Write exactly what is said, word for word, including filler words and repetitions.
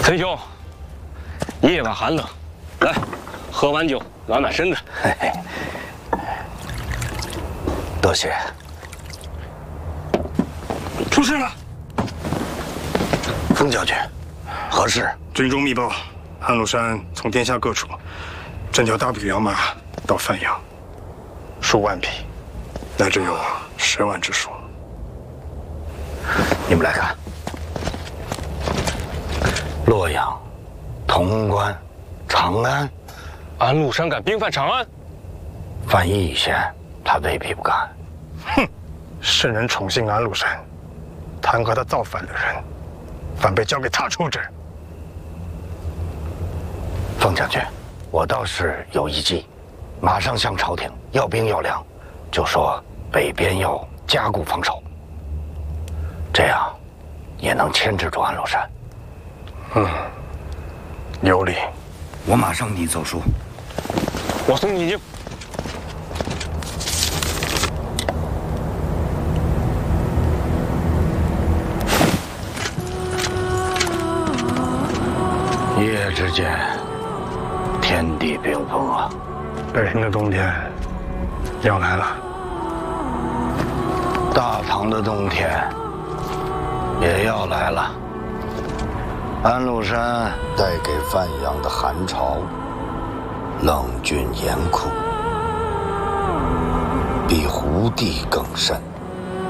崔兄，夜晚寒冷，来，喝碗酒暖暖身子。嘿嘿， 多谢。 出事了！ 风将军，何事？ 军中密报，安禄山从天下各处征调大批良马到范阳，数万匹，乃至有十万之数。 你们来看，洛阳、潼关、长安， 安禄山敢兵犯长安？ 犯义县，他未必不敢。 哼，圣人宠幸安禄山，弹劾他造反的人，反被交给他处置。 凤将军，我倒是有一计，马上向朝廷要兵要粮，就说北边要加固防守，这样也能牵制住安禄山。 嗯，有理。 我马上拟奏书。 我送你进。 夜之间，天地冰封啊！ 北人的冬天要来了。 大唐的冬天也要来了。安禄山带给范阳的寒潮，冷峻严酷，比胡地更甚。